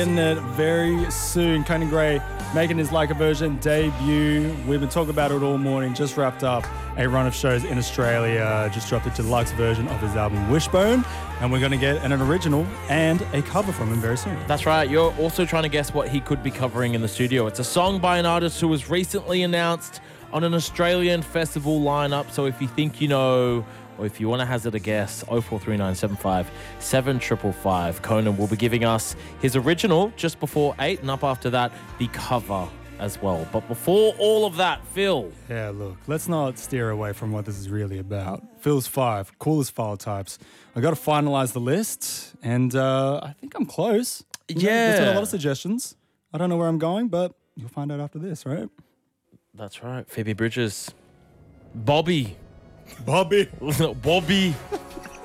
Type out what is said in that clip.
Getting it very soon. Conan Gray making his Like a Virgin debut. We've been talking about it all morning. Just wrapped up a run of shows in Australia. Just dropped a deluxe version of his album Wishbone. And we're going to get an original and a cover from him very soon. That's right. You're also trying to guess what he could be covering in the studio. It's a song by an artist who was recently announced on an Australian festival lineup. So if you think you know, or if you want to hazard a guess, 043975 7555. Conan will be giving us his original just before 8, and up after that, the cover as well. But before all of that, Phil. Yeah, look, let's not steer away from what this is really about. Phil's 5, coolest file types. I got to finalize the list, and I think I'm close. Yeah. There's been a lot of suggestions. I don't know where I'm going, but you'll find out after this, right? That's right. Phoebe Bridgers. Bobby. Bobby. Bobby.